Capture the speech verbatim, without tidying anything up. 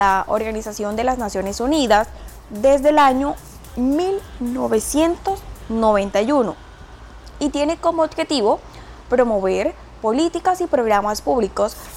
la Organización de las Naciones Unidas desde el año mil novecientos noventa y uno y tiene como objetivo promover políticas y programas públicos